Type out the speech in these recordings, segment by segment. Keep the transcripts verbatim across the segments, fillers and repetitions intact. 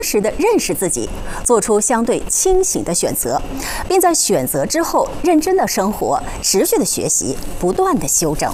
实地认识自己，做出相对清醒的选择，并在选择之后认真的生活，持续的学习，不断的修正。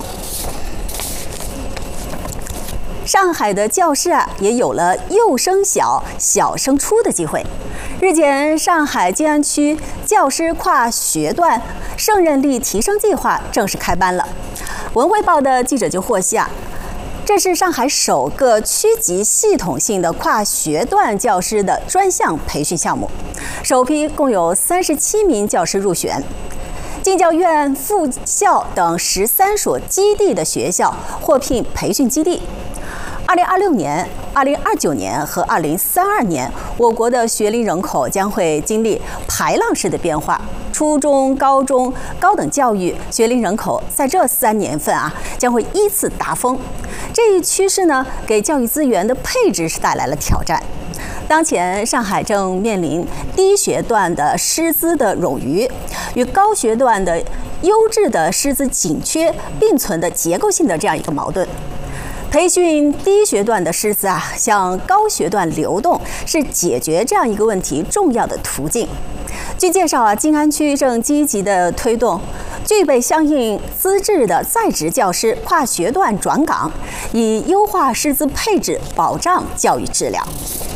上海的教师啊，也有了幼升小、小升初的机会。日前，上海静安区教师跨学段胜任力提升计划正式开班了。文汇报的记者就获悉啊。这是上海首个区级系统性的跨学段教师的专项培训项目，首批共有三十七名教师入选。进教院、附校等十三所基地的学校获聘培训基地。二零二六年、二零二九年和二零三二年，我国的学龄人口将会经历排浪式的变化。初中、高中、高等教育学龄人口在这三年份啊，将会依次达峰。这一趋势呢，给教育资源的配置是带来了挑战。当前，上海正面临低学段的师资的冗余，与高学段的优质的师资紧缺并存的结构性的这样一个矛盾。培训低学段的师资啊，向高学段流动是解决这样一个问题重要的途径。据介绍啊，静安区正积极地推动具备相应资质的在职教师跨学段转岗，以优化师资配置，保障教育质量。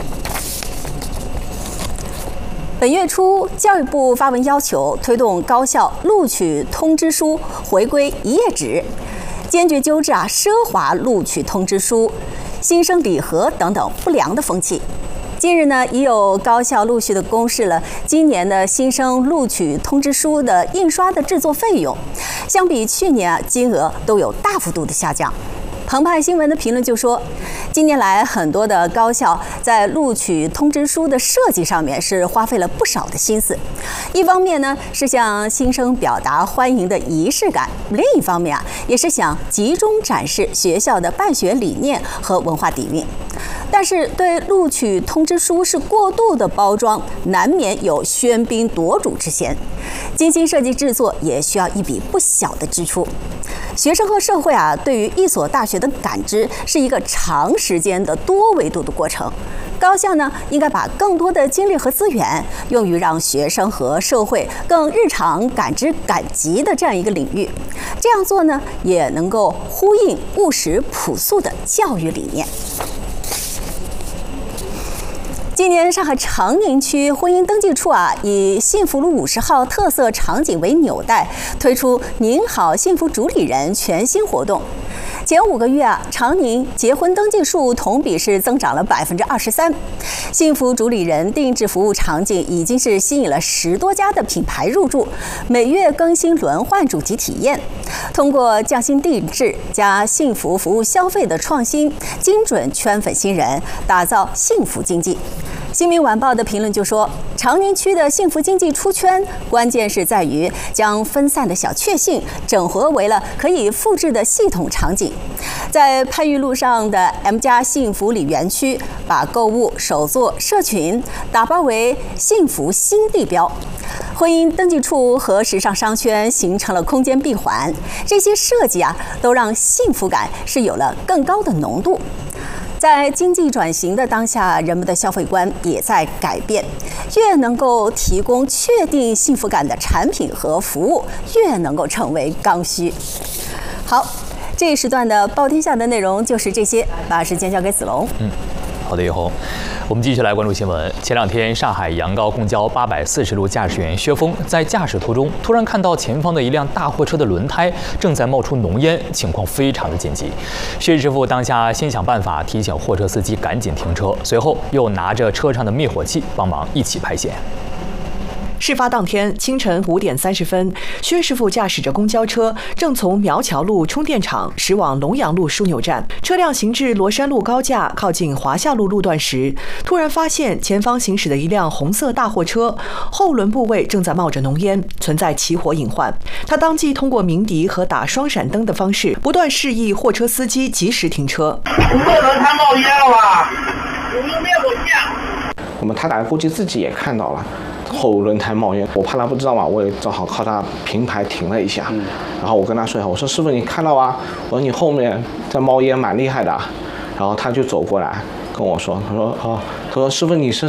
本月初，教育部发文要求推动高校录取通知书回归一页纸，坚决纠治啊奢华录取通知书、新生礼盒等等不良的风气。近日呢，已有高校陆续的公示了今年的新生录取通知书的印刷的制作费用，相比去年啊，金额都有大幅度的下降。澎湃新闻的评论就说，近年来很多的高校在录取通知书的设计上面是花费了不少的心思，一方面呢是向新生表达欢迎的仪式感，另一方面啊也是想集中展示学校的办学理念和文化底蕴。但是对录取通知书是过度的包装，难免有喧宾夺主之嫌，精心设计制作也需要一笔不小的支出。学生和社会啊，对于一所大学的感知是一个长时间的多维度的过程。高校呢，应该把更多的精力和资源用于让学生和社会更日常感知感激的这样一个领域。这样做呢，也能够呼应务实朴素的教育理念。今年上海长宁区婚姻登记处啊，以幸福路五十号特色场景为纽带，推出“您好，幸福主理人”全新活动。前五个月啊，长宁结婚登记数同比是增长了百分之二十三。幸福主理人定制服务场景已经是吸引了十多家的品牌入驻，每月更新轮换主题体验。通过匠心定制加幸福服务消费的创新，精准圈粉新人，打造幸福经济。新民晚报的评论就说，长宁区的幸福经济出圈，关键是在于将分散的小确幸整合为了可以复制的系统场景。在番禺路上的 M 家幸福里园区，把购物、手作、社群打包为幸福新地标。婚姻登记处和时尚商圈形成了空间闭环，这些设计啊，都让幸福感是有了更高的浓度。在经济转型的当下，人们的消费观也在改变，越能够提供确定幸福感的产品和服务，越能够成为刚需。好，这一时段的报天下的内容就是这些，把时间交给子龙。 嗯。好的，以后我们继续来关注新闻。前两天，上海杨高公交八百四十路驾驶员薛峰在驾驶途中突然看到前方的一辆大货车的轮胎正在冒出浓烟，情况非常的紧急。薛师傅当下先想办法提醒货车司机赶紧停车，随后又拿着车上的灭火器帮忙一起拍线。 事发当天清晨五点三十分，薛师傅驾驶着公交车正从苗桥路充电场驶往龙阳路枢纽站。车辆行至罗山路高架靠近华夏路路段时，突然发现前方行驶的一辆红色大货车后轮部位正在冒着浓烟，存在起火隐患。他当即通过鸣笛和打双闪灯的方式，不断示意货车司机及时停车。 不可能他冒烟了吧？有没有灭火器啊？ 我们他打估计自己也看到了。后轮胎冒烟，我怕他不知道嘛，我也正好靠他平排停了一下，嗯、然后我跟他说一下，我说师傅你看到啊？我说你后面在冒烟蛮厉害的，然后他就走过来跟我说，他说哦，他说师傅你身